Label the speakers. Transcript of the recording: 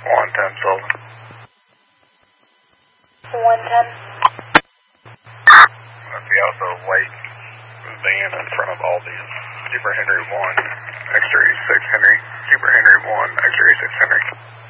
Speaker 1: 110 Sullivan.
Speaker 2: 110.
Speaker 1: That'd be also late van in front of Aldi's. Super Henry 1, X-ray 6 Henry. Super Henry 1, X-ray 6 Henry.